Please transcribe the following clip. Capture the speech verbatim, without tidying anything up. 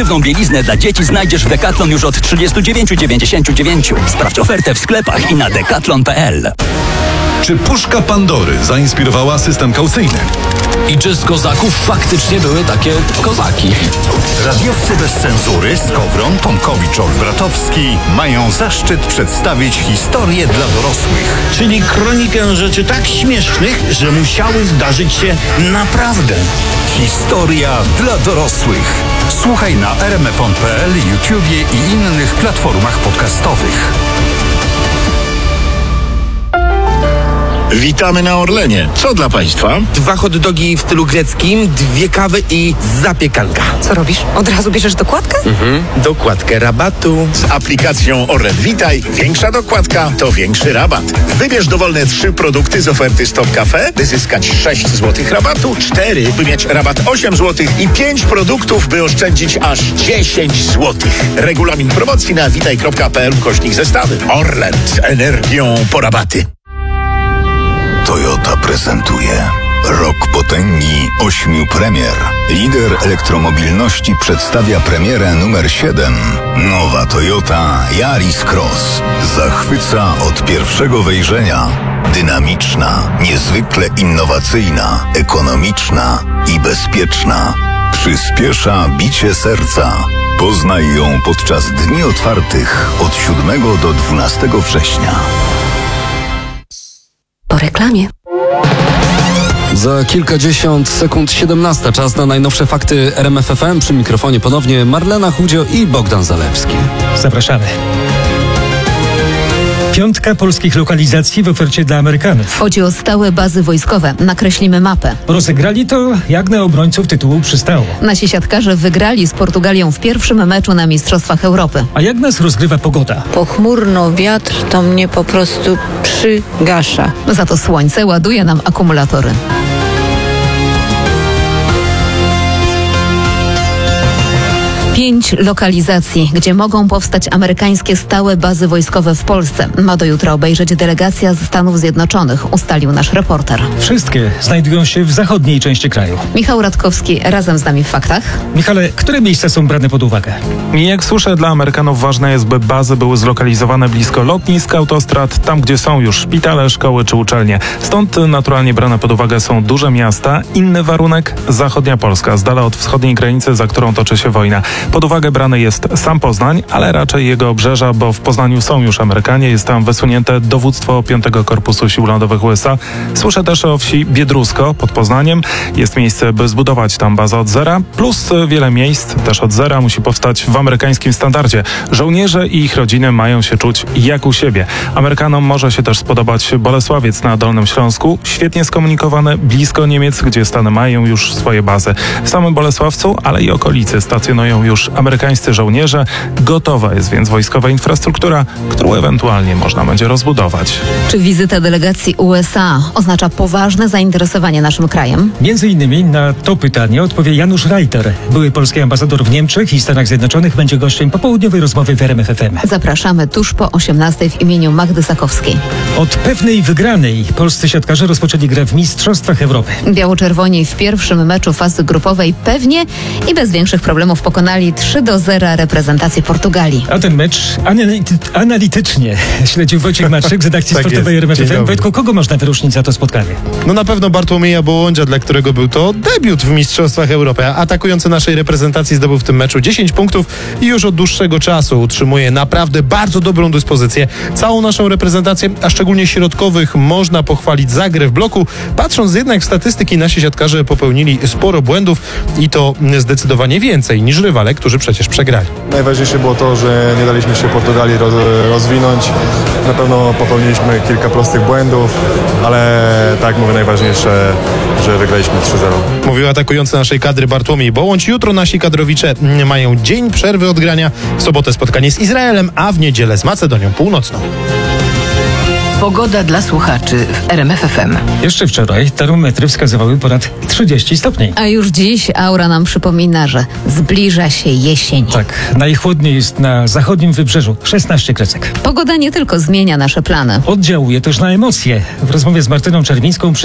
Efektywną bieliznę dla dzieci znajdziesz w Decathlon już od trzydzieści dziewięć dziewięćdziesiąt dziewięć. Sprawdź ofertę w sklepach i na decathlon kropka p l. Czy puszka Pandory zainspirowała system kaucyjny? I czy z kozaków faktycznie były takie kozaki? Radiowcy bez cenzury Skowron, Tomkowicz, Olbratowski mają zaszczyt przedstawić historię dla dorosłych. Czyli kronikę rzeczy tak śmiesznych, że musiały zdarzyć się naprawdę. Historia dla dorosłych. Słuchaj na r m f on kropka p l, YouTubie i innych platformach podcastowych. Witamy na Orlenie. Co dla Państwa? Dwa hot dogi w stylu greckim, dwie kawy i zapiekanka. Co robisz? Od razu bierzesz dokładkę? Mhm. Dokładkę rabatu. Z aplikacją Orlen Witaj większa dokładka to większy rabat. Wybierz dowolne trzy produkty z oferty Stop Cafe, by zyskać sześć złotych rabatu, cztery, by mieć rabat osiem złotych i pięć produktów, by oszczędzić aż dziesięć złotych. Regulamin promocji na witaj kropka p l ukośnik zestawy. Orlen z energią po rabaty. Toyota prezentuje Rok potęgi ośmiu premier. Lider elektromobilności przedstawia premierę numer siedem. Nowa Toyota Yaris Cross zachwyca od pierwszego wejrzenia. Dynamiczna, niezwykle innowacyjna, ekonomiczna i bezpieczna. Przyspiesza bicie serca. Poznaj ją podczas dni otwartych od siódmego do dwunastego września. Po reklamie. Za kilkadziesiąt sekund siedemnasta. Czas na najnowsze fakty R M F F M. Przy mikrofonie ponownie Marlena Chudzio i Bogdan Zalewski. Zapraszamy. Piątka polskich lokalizacji w ofercie dla Amerykanów. Chodzi o stałe bazy wojskowe. Nakreślimy mapę. Rozegrali to, jak na obrońców tytułu przystało. Nasi siatkarze wygrali z Portugalią w pierwszym meczu na Mistrzostwach Europy. A jak nas rozgrywa pogoda? Pochmurno wiatr to mnie po prostu przygasza. Za to słońce ładuje nam akumulatory. Pięć lokalizacji, gdzie mogą powstać amerykańskie stałe bazy wojskowe w Polsce, ma do jutra obejrzeć delegacja z Stanów Zjednoczonych, ustalił nasz reporter. Wszystkie znajdują się w zachodniej części kraju. Michał Radkowski razem z nami w faktach. Michale, które miejsca są brane pod uwagę? I jak słyszę, dla Amerykanów ważne jest, by bazy były zlokalizowane blisko lotnisk, autostrad, tam gdzie są już szpitale, szkoły czy uczelnie. Stąd naturalnie brane pod uwagę są duże miasta. Inny warunek – zachodnia Polska, z dala od wschodniej granicy, za którą toczy się wojna. Pod uwagę brany jest sam Poznań, ale raczej jego obrzeża, bo w Poznaniu są już Amerykanie, jest tam wysunięte dowództwo piątego Korpusu Sił Lądowych U S A. Słyszę też o wsi Biedrusko pod Poznaniem. Jest miejsce, by zbudować tam bazę od zera, plus wiele miejsc też od zera musi powstać w amerykańskim standardzie. Żołnierze i ich rodziny mają się czuć jak u siebie. Amerykanom może się też spodobać Bolesławiec na Dolnym Śląsku, świetnie skomunikowany, blisko Niemiec, gdzie Stany mają już swoje bazy. W samym Bolesławcu, ale i okolicy stacjonują już amerykańscy żołnierze. Gotowa jest więc wojskowa infrastruktura, którą ewentualnie można będzie rozbudować. Czy wizyta delegacji U S A oznacza poważne zainteresowanie naszym krajem? Między innymi na to pytanie odpowie Janusz Reiter. Były polski ambasador w Niemczech i Stanach Zjednoczonych, będzie gościem popołudniowej rozmowy w R M F F M. Zapraszamy tuż po osiemnastej w imieniu Magdy Sakowskiej. Od pewnej wygranej polscy siatkarze rozpoczęli grę w Mistrzostwach Europy. Biało-czerwoni w pierwszym meczu fazy grupowej pewnie i bez większych problemów pokonali trzy do zera reprezentację Portugalii. A ten mecz anality- analitycznie śledził Wojciech Maczyk z redakcji Tak sportowej jest. R M F F M. Dzień dobry. Wojtku, kogo można wyróżnić za to spotkanie? No na pewno Bartłomieja Bołądzia, dla którego był to debiut w Mistrzostwach Europy. Atakujący naszej reprezentacji zdobył w tym meczu dziesięć punktów i już od dłuższego czasu utrzymuje naprawdę bardzo dobrą dyspozycję. Całą naszą reprezentację, a szczególnie środkowych, można pochwalić za grę w bloku. Patrząc jednak w statystyki, nasi siatkarze popełnili sporo błędów i to zdecydowanie więcej niż rywale, którzy przecież przegrali. Najważniejsze było to, że nie daliśmy się Portugalii roz, rozwinąć. Na pewno popełniliśmy kilka prostych błędów, ale tak jak mówię, najważniejsze, że wygraliśmy trzy zero. Mówił atakujący naszej kadry Bartłomiej Bołądź. Jutro nasi kadrowicze mają dzień przerwy od grania. W sobotę spotkanie z Izraelem, a w niedzielę z Macedonią Północną. Pogoda dla słuchaczy w R M F F M. Jeszcze wczoraj termometry wskazywały ponad trzydzieści stopni. A już dziś aura nam przypomina, że zbliża się jesień. Tak, najchłodniej jest na zachodnim wybrzeżu, szesnaście kresek. Pogoda nie tylko zmienia nasze plany. Oddziałuje też na emocje. W rozmowie z Martyną Czerwińską